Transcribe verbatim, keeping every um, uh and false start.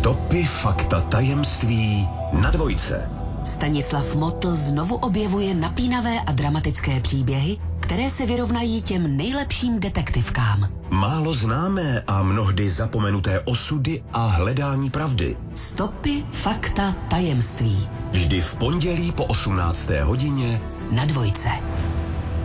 Stopy fakta tajemství na Dvojce. Stanislav Motl znovu objevuje napínavé a dramatické příběhy, které se vyrovnají těm nejlepším detektivkám. Málo známé a mnohdy zapomenuté osudy a hledání pravdy. Stopy fakta tajemství. Vždy v pondělí po osmnácté hodině na Dvojce.